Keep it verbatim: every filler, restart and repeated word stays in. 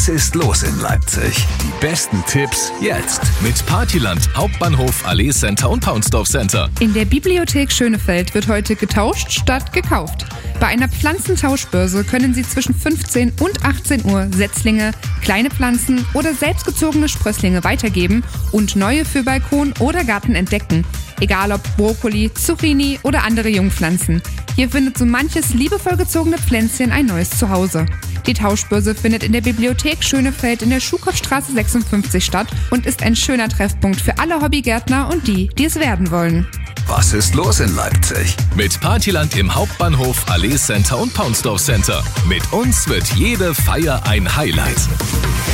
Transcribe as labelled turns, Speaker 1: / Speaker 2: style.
Speaker 1: Was ist los in Leipzig? Die besten Tipps jetzt.
Speaker 2: Mit Partyland, Hauptbahnhof, Allee Center und Paunsdorf Center.
Speaker 3: In der Bibliothek Schönefeld wird heute getauscht statt gekauft. Bei einer Pflanzentauschbörse können Sie zwischen fünfzehn und achtzehn Uhr Setzlinge, kleine Pflanzen oder selbstgezogene Sprösslinge weitergeben und neue für Balkon oder Garten entdecken. Egal ob Brokkoli, Zucchini oder andere Jungpflanzen. Hier findet so manches liebevoll gezogene Pflänzchen ein neues Zuhause. Die Tauschbörse findet in der Bibliothek Schönefeld in der Schuhkopfstraße sechsundfünfzig statt und ist ein schöner Treffpunkt für alle Hobbygärtner und die, die es werden wollen.
Speaker 1: Was ist los in Leipzig?
Speaker 2: Mit Partyland im Hauptbahnhof, Allee Center und Paunsdorf Center. Mit uns wird jede Feier ein Highlight.